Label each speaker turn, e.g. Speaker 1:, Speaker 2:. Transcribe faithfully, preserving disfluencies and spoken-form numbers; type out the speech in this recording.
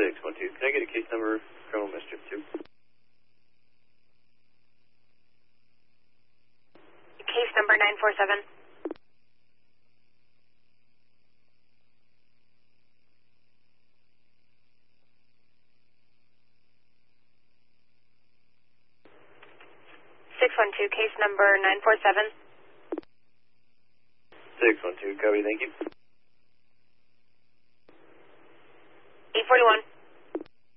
Speaker 1: six one two, can I get a case number, criminal mischief two?
Speaker 2: Case number nine four seven. six one two, case number nine four seven.
Speaker 1: six one two, copy, thank you.
Speaker 2: eight forty-one.